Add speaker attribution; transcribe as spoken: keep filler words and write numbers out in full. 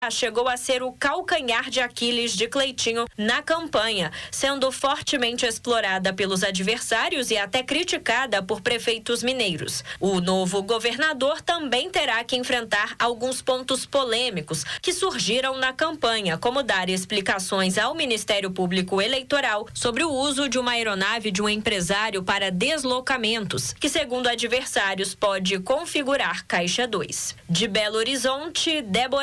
Speaker 1: chegou a ser o calcanhar de Aquiles de Cleitinho na campanha, sendo fortemente explorada pelos adversários e até criticada por prefeitos mineiros. O novo governador também terá que enfrentar alguns pontos polêmicos que surgiram na campanha, como dar explicações ao Ministério Público Eleitoral sobre o uso de uma aeronave de um empresário para deslocamentos, que, segundo adversários, pode configurar Caixa dois. De Belo Horizonte, Débora